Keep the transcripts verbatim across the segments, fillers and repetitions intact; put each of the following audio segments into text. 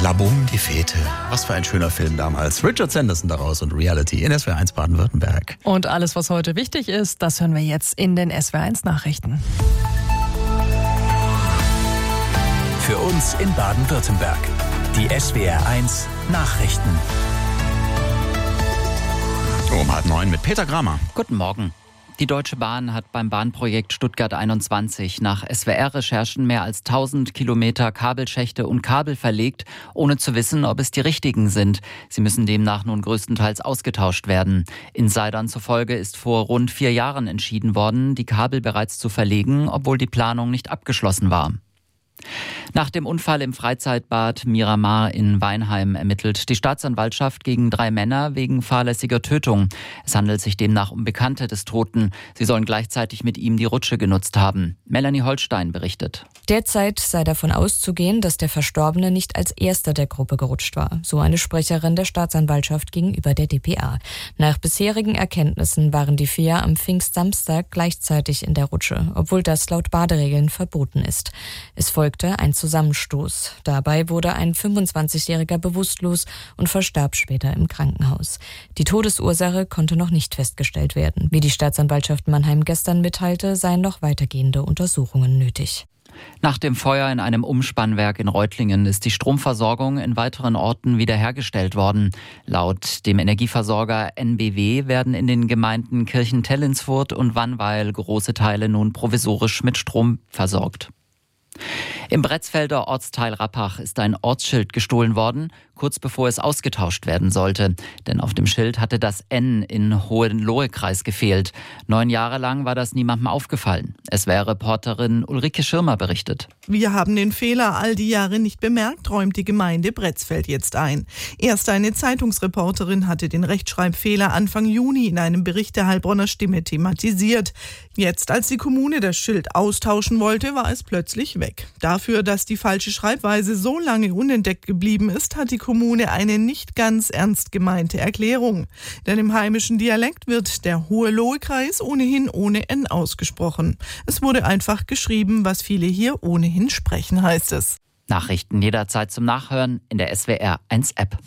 La Boum die Fete. Was für ein schöner Film damals. Richard Sanderson daraus und Reality in S W R eins Baden-Württemberg. Und alles, was heute wichtig ist, das hören wir jetzt in den S W R eins Nachrichten. Für uns in Baden-Württemberg. Die S W R eins Nachrichten. Um halb neun mit Peter Kramer. Guten Morgen. Die Deutsche Bahn hat beim Bahnprojekt Stuttgart einundzwanzig nach S W R-Recherchen mehr als tausend Kilometer Kabelschächte und Kabel verlegt, ohne zu wissen, ob es die richtigen sind. Sie müssen demnach nun größtenteils ausgetauscht werden. Insidern zufolge ist vor rund vier Jahren entschieden worden, die Kabel bereits zu verlegen, obwohl die Planung nicht abgeschlossen war. Nach dem Unfall im Freizeitbad Miramar in Weinheim ermittelt die Staatsanwaltschaft gegen drei Männer wegen fahrlässiger Tötung. Es handelt sich demnach um Bekannte des Toten. Sie sollen gleichzeitig mit ihm die Rutsche genutzt haben. Melanie Holstein berichtet. Derzeit sei davon auszugehen, dass der Verstorbene nicht als erster der Gruppe gerutscht war, so eine Sprecherin der Staatsanwaltschaft gegenüber der d p a. Nach bisherigen Erkenntnissen waren die vier am Pfingstsamstag gleichzeitig in der Rutsche, obwohl das laut Baderegeln verboten ist. Es folgte ein Zusammenstoß. Dabei wurde ein fünfundzwanzigjähriger bewusstlos und verstarb später im Krankenhaus. Die Todesursache konnte noch nicht festgestellt werden. Wie die Staatsanwaltschaft Mannheim gestern mitteilte, seien noch weitergehende Untersuchungen nötig. Nach dem Feuer in einem Umspannwerk in Reutlingen ist die Stromversorgung in weiteren Orten wiederhergestellt worden. Laut dem Energieversorger N B W werden in den Gemeinden Kirchen-Tellinsfurt und Wannweil große Teile nun provisorisch mit Strom versorgt. Im Bretzfelder Ortsteil Rappach ist ein Ortsschild gestohlen worden, kurz bevor es ausgetauscht werden sollte. Denn auf dem Schild hatte das N in Hohenlohe-Kreis gefehlt. Neun Jahre lang war das niemandem aufgefallen. S W R-Reporterin Ulrike Schirmer berichtet. Wir haben den Fehler all die Jahre nicht bemerkt, räumt die Gemeinde Bretzfeld jetzt ein. Erst eine Zeitungsreporterin hatte den Rechtschreibfehler Anfang Juni in einem Bericht der Heilbronner Stimme thematisiert. Jetzt, als die Kommune das Schild austauschen wollte, war es plötzlich weg. Dafür, dass die falsche Schreibweise so lange unentdeckt geblieben ist, hat die Kommune eine nicht ganz ernst gemeinte Erklärung. Denn im heimischen Dialekt wird der Hohenlohe-Kreis ohnehin ohne N ausgesprochen. Es wurde einfach geschrieben, was viele hier ohnehin sprechen, heißt es. Nachrichten jederzeit zum Nachhören in der S W R eins App.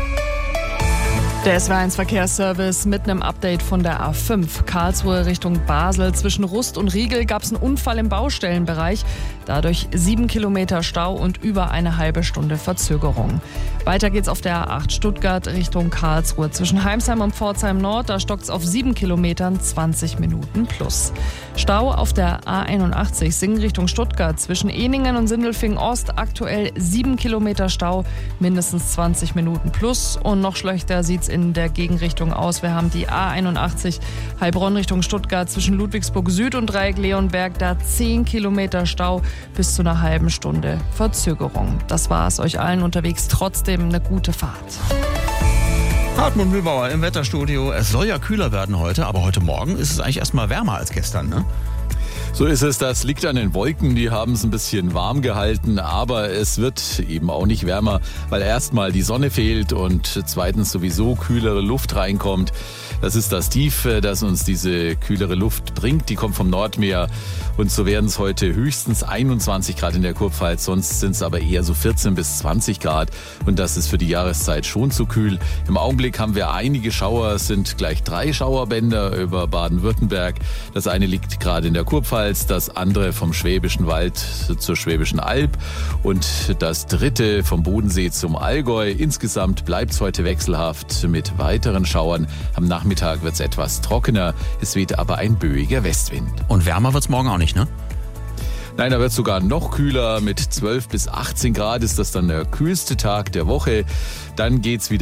Der S W R eins Verkehrsservice mit einem Update von der A fünf. Karlsruhe Richtung Basel. Zwischen Rust und Riegel gab es einen Unfall im Baustellenbereich. Dadurch sieben Kilometer Stau und über eine halbe Stunde Verzögerung. Weiter geht's auf der A acht Stuttgart Richtung Karlsruhe. Zwischen Heimsheim und Pforzheim Nord, da stockt's auf sieben Kilometern, zwanzig Minuten plus. Stau auf der A einundachtzig Singen Richtung Stuttgart. Zwischen Ehningen und Sindelfingen Ost aktuell sieben Kilometer Stau, mindestens zwanzig Minuten plus. Und noch schlechter sieht's in der Gegenrichtung aus. Wir haben die A einundachtzig Heilbronn Richtung Stuttgart zwischen Ludwigsburg Süd und Dreieck Leonberg. Da zehn Kilometer Stau bis zu einer halben Stunde Verzögerung. Das war's. Euch allen unterwegs trotzdem eine gute Fahrt. Hartmut Mühlbauer im Wetterstudio. Es soll ja kühler werden heute, aber heute Morgen ist es eigentlich erstmal wärmer als gestern, ne? So ist es, das liegt an den Wolken, die haben es ein bisschen warm gehalten, aber es wird eben auch nicht wärmer, weil erstmal die Sonne fehlt und zweitens sowieso kühlere Luft reinkommt. Das ist das Tief, das uns diese kühlere Luft bringt, die kommt vom Nordmeer und so werden es heute höchstens einundzwanzig Grad in der Kurpfalz, sonst sind es aber eher so vierzehn bis zwanzig Grad und das ist für die Jahreszeit schon zu kühl. Im Augenblick haben wir einige Schauer, es sind gleich drei Schauerbänder über Baden-Württemberg. Das eine liegt gerade in der Kurpfalz, das andere vom Schwäbischen Wald zur Schwäbischen Alb und das dritte vom Bodensee zum Allgäu. Insgesamt bleibt es heute wechselhaft mit weiteren Schauern. Am Nachmittag wird es etwas trockener, es weht aber ein böiger Westwind. Und wärmer wird es morgen auch nicht, ne? Nein, da wird es sogar noch kühler. Mit zwölf bis achtzehn Grad ist das dann der kühlste Tag der Woche. Dann geht's wieder